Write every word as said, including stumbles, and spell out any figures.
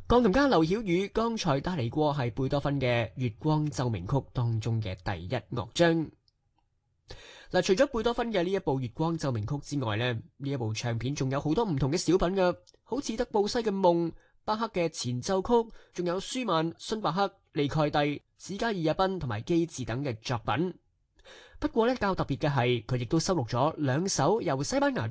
鋼琴家劉曉宇剛才帶嚟過係貝多芬嘅《月光奏鳴曲》當中嘅第一樂章。嗱，除咗貝多芬嘅呢一部《月光奏鳴曲》之外呢，呢一部唱片仲有好多唔同嘅小品噶，好似德布西嘅《夢》、巴克嘅前奏曲，仲有舒曼、孫伯克、利蓋蒂、史加爾日賓同埋基治等嘅作品。不過呢，較特別嘅係佢亦都收錄咗兩首由西班牙